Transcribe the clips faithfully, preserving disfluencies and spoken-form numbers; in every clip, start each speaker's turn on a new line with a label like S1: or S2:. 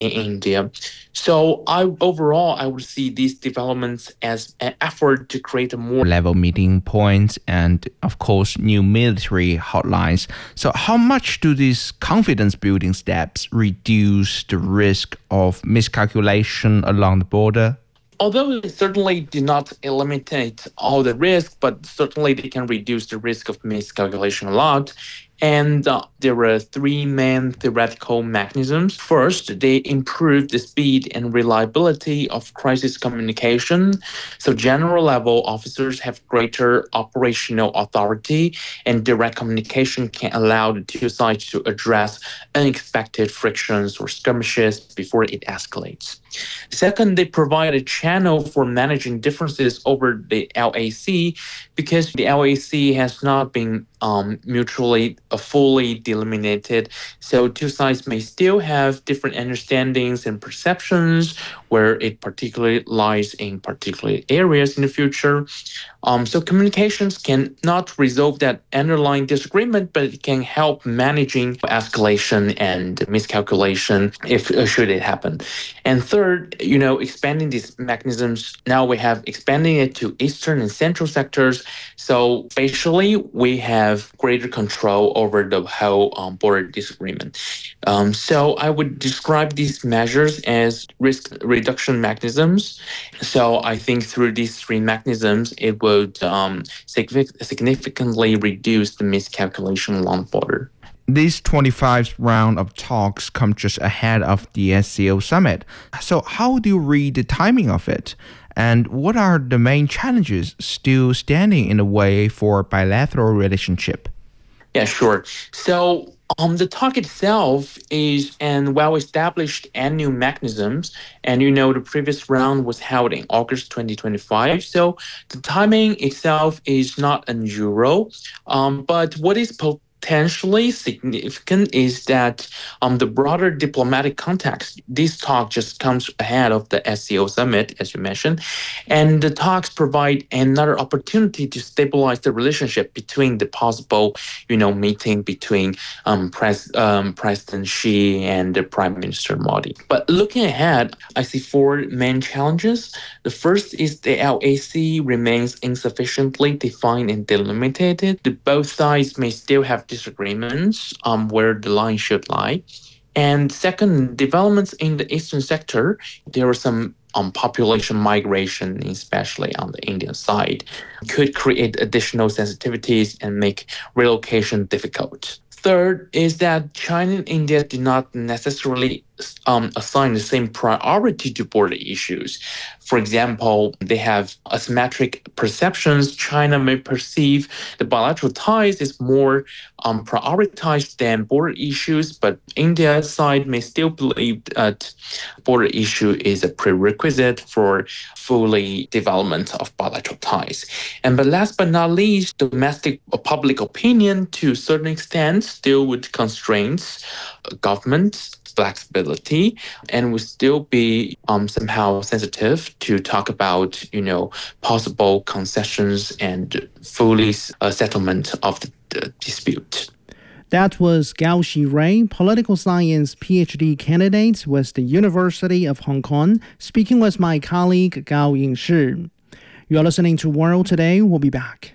S1: in India. So I overall, I would see these developments as an effort to create a more
S2: level meeting points and, of course, new military hotlines. So how much do these confidence building steps reduce the risk of miscalculation along the border?
S1: Although they certainly do not eliminate all the risk, but certainly they can reduce the risk of miscalculation a lot. And uh, there are three main theoretical mechanisms. First, they improve the speed and reliability of crisis communication. So general level officers have greater operational authority, and direct communication can allow the two sides to address unexpected frictions or skirmishes before it escalates. Second, they provide a channel for managing differences over the L A C because the L A C has not been um, mutually uh, fully delimited. So two sides may still have different understandings and perceptions where it particularly lies in particular areas in the future. Um, so communications can not resolve that underlying disagreement, but it can help managing escalation and miscalculation if uh, should it happen. And third, you know, expanding these mechanisms, now we have expanding it to eastern and central sectors. So facially, we have greater control over the whole um, border disagreement. Um, so I would describe these measures as risk reduction mechanisms. So I think through these three mechanisms, it would um, significantly reduce the miscalculation along the border.
S2: This twenty-fifth round of talks come just ahead of the S C O summit. So how do you read the timing of it? And what are the main challenges still standing in the way for bilateral relationship?
S1: Yeah, sure. So um, the talk itself is an well-established annual mechanisms. And, you know, the previous round was held in August twenty twenty-five. So the timing itself is not unusual. Um, but what is po- potentially significant is that um, the broader diplomatic context, this talk just comes ahead of the S C O summit, as you mentioned, and the talks provide another opportunity to stabilize the relationship between the possible, you know, meeting between um, pres- um, President Xi and the Prime Minister Modi. But looking ahead, I see four main challenges. The first is the L A C remains insufficiently defined and delimited. The both sides may still have disagreements um, where the line should lie. And second, developments in the eastern sector, there are some um, population migration, especially on the Indian side, could create additional sensitivities and make relocation difficult. Third is that China and India do not necessarily um, assign the same priority to border issues. For example, they have asymmetric perceptions. China may perceive the bilateral ties as more um, prioritized than border issues, but India's side may still believe that border issue is a prerequisite for fully development of bilateral ties. And but last but not least, domestic public opinion to a certain extent still would constrain government flexibility and would still be um, somehow sensitive to talk about, you know, possible concessions and fully uh, settlement of the, the dispute.
S3: That was Gao Xirui, political science PhD candidate with the University of Hong Kong, speaking with my colleague Gao Yingshi. You're listening to World Today. We'll be back.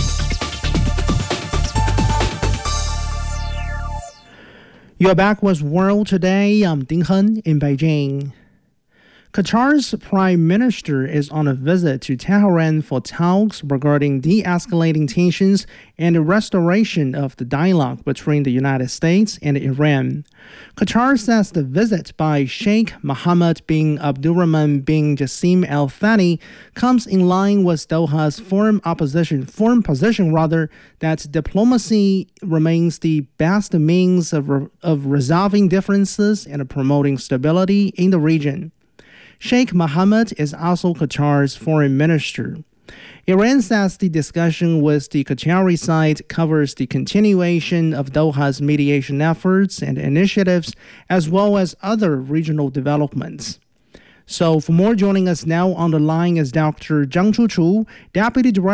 S3: You're back with World Today. I'm Ding Hen in Beijing. Qatar's prime minister is on a visit to Tehran for talks regarding de-escalating tensions and the restoration of the dialogue between the United States and Iran. Qatar says the visit by Sheikh Mohammed bin Abdulrahman bin Jassim Al Thani comes in line with Doha's foreign opposition, foreign position rather, that diplomacy remains the best means of, re- of resolving differences and promoting stability in the region. Sheikh Mohammed is also Qatar's foreign minister. Iran says the discussion with the Qatari side covers the continuation of Doha's mediation efforts and initiatives, as well as other regional developments. So for more, joining us now on the line is Doctor Zhang Chuchu, Deputy Director